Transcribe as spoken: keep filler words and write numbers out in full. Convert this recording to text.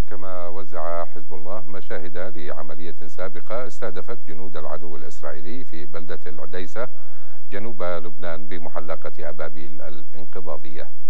كما وزع حزب الله مشاهد لعملية سابقة استهدفت جنود العدو الإسرائيلي في بلدة العديسة جنوب لبنان بمحلقة أبابيل الانقضاضية.